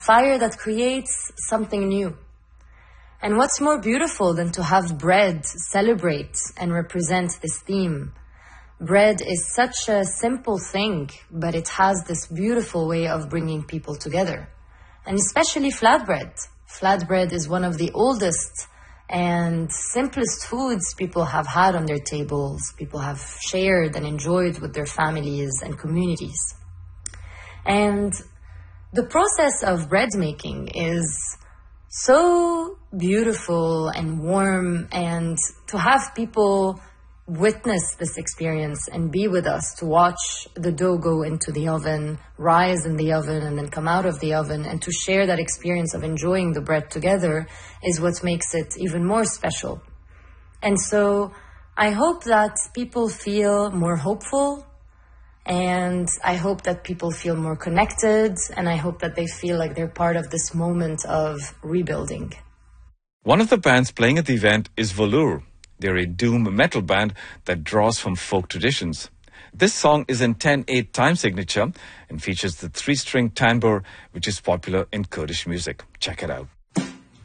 fire that creates something new. And what's more beautiful than to have bread celebrate and represent this theme? Bread is such a simple thing, but it has this beautiful way of bringing people together. And especially flatbread. Flatbread is one of the oldest and simplest foods people have had on their tables, people have shared and enjoyed with their families and communities. And the process of bread making is so beautiful and warm, and to have people witness this experience and be with us to watch the dough go into the oven, rise in the oven, and then come out of the oven, and to share that experience of enjoying the bread together is what makes it even more special. And so I hope that people feel more hopeful, and I hope that people feel more connected, and I hope that they feel like they're part of this moment of rebuilding. One of the bands playing at the event is Velour. They're a doom metal band that draws from folk traditions. This song is in 10/8 time signature and features the 3-string tambour, which is popular in Kurdish music. Check it out.